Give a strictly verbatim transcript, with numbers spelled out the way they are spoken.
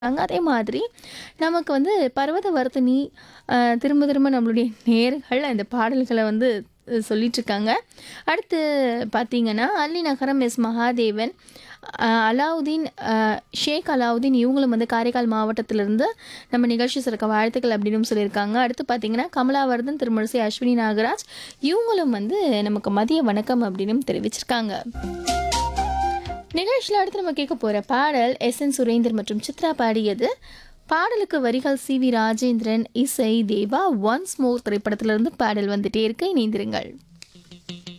அங்க அதே மாதிரி நமக்கு வந்து பர்வத வர்த்தினி அ திரும்ப திரும்ப நம்மளுடைய நேயர்கள் அந்த பாடல்கள வந்து அ சொல்லிட்டுருக்காங்க. அடுத்து பார்த்தீங்கன்னா, அல்லி நகரம் எஸ். மகாதேவன், அ அலாவுதீன் அ ஷேக் அலாவுதீன் இவங்களும் வந்து காரைக்கால் மாவட்டத்திலிருந்து நம்ம நிகழ்ச்சி சிறக்க வாழ்த்துக்கள் அப்படின்னு சொல்லியிருக்காங்க. அடுத்து பார்த்தீங்கன்னா, கமலாவர்தன், திருமழிசை அஸ்வினி நாகராஜ் இவங்களும் வந்து நமக்கு மதிய வணக்கம் அப்படின்னும் தெரிவிச்சிருக்காங்க. நிகழ்ச்சியில் அடுத்து நம்ம கேட்க போகிற பாடல் எஸ். என். சுரேந்தர் மற்றும் சித்ரா பாடியது. பாடலுக்கு வரிகள் சி. வி. ராஜேந்திரன், இசை தேவா. ஒன்ஸ் மோர் திரைப்படத்திலிருந்து பாடல் வந்துட்டே இருக்க இணைந்திருங்கள்.